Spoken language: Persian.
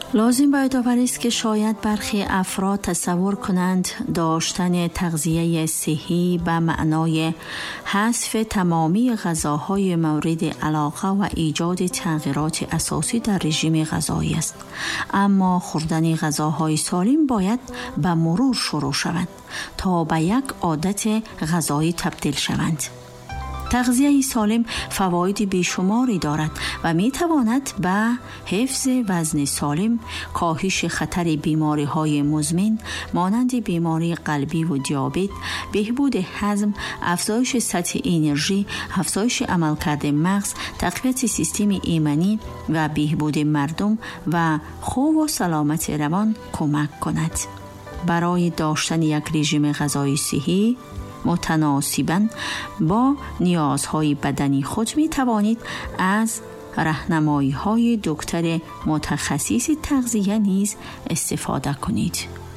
لازم باید آوری است که شاید برخی افراد تصور کنند داشتن تغذیه صحی به معنای حذف تمامی غذاهای مورد علاقه و ایجاد تغییرات اساسی در رژیم غذایی است. اما خوردن غذاهای سالم باید به مرور شروع شوند تا به یک عادت غذایی تبدیل شوند. تغذیه سالم فواید بیشماری دارد و می تواند به حفظ وزن سالم، کاهش خطر بیماری های مزمن مانند بیماری قلبی و دیابت، بهبود هضم، افزایش سطح انرژی، افزایش عملکرد مغز، تقویت سیستم ایمنی و بهبود مردم و خوب و سلامت روان کمک کند. برای داشتن یک رژیم غذایی صحی متناسباً با نیازهای بدنی خود می توانید از راهنمایی‌های دکتر متخصص تغذیه نیز استفاده کنید.